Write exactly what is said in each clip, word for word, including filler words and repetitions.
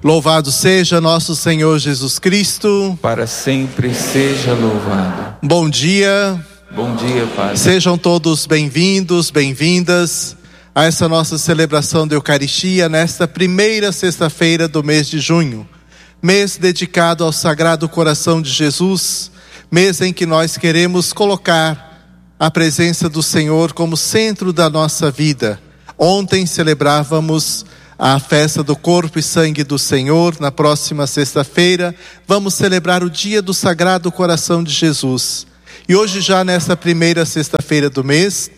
Louvado seja nosso Senhor Jesus Cristo. Para sempre seja louvado. Bom dia. Bom dia, Padre. Sejam todos bem-vindos, bem-vindas a essa nossa celebração da Eucaristia nesta primeira sexta-feira do mês de junho. Mês dedicado ao Sagrado Coração de Jesus, mês em que nós queremos colocar a presença do Senhor como centro da nossa vida. Ontem celebrávamos a festa do corpo e sangue do Senhor. Na próxima sexta-feira vamos celebrar o dia do Sagrado Coração de Jesus. E hoje, já nessa primeira sexta-feira do mês,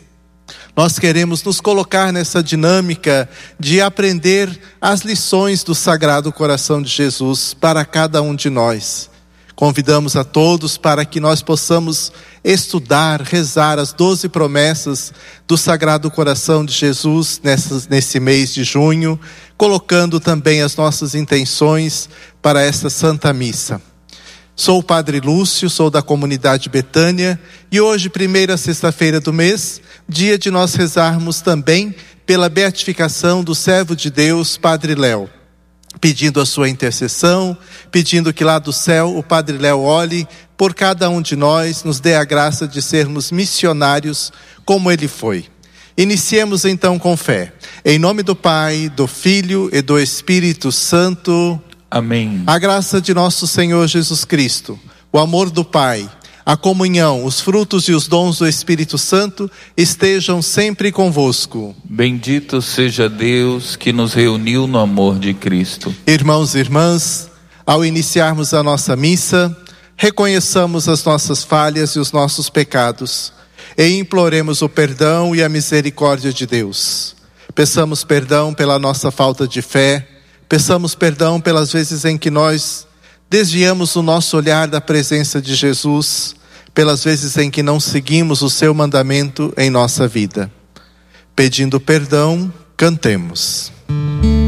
nós queremos nos colocar nessa dinâmica de aprender as lições do Sagrado Coração de Jesus para cada um de nós. Convidamos a todos para que nós possamos estudar, rezar as doze promessas do Sagrado Coração de Jesus nessa, nesse mês de junho, colocando também as nossas intenções para esta Santa Missa. Sou o Padre Lúcio, sou da comunidade Betânia, e hoje, primeira sexta-feira do mês, dia de nós rezarmos também pela beatificação do servo de Deus, Padre Léo. Pedindo a sua intercessão, pedindo que lá do céu o Padre Léo olhe por cada um de nós, nos dê a graça de sermos missionários como ele foi. Iniciemos então com fé. Em nome do Pai, do Filho e do Espírito Santo. Amém. A graça de nosso Senhor Jesus Cristo, o amor do Pai, a comunhão, os frutos e os dons do Espírito Santo estejam sempre convosco. Bendito seja Deus que nos reuniu no amor de Cristo. Irmãos e irmãs, ao iniciarmos a nossa missa, reconheçamos as nossas falhas e os nossos pecados e imploremos o perdão e a misericórdia de Deus. Peçamos perdão pela nossa falta de fé, peçamos perdão pelas vezes em que nós desviamos o nosso olhar da presença de Jesus, pelas vezes em que não seguimos o seu mandamento em nossa vida. Pedindo perdão, cantemos.